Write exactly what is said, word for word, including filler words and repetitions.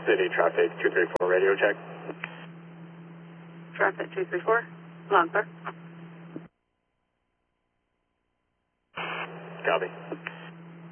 City, traffic two three four, radio check. Traffic two three four, loud, sir. Copy.